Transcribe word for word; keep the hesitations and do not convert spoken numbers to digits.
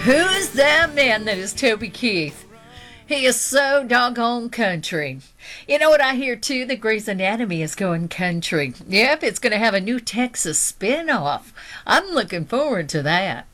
Who's that man that is Toby Keith? He is so doggone country. You know what I hear too? That Grey's Anatomy is going country. Yep, it's going to have a new Texas spinoff. I'm looking forward to that.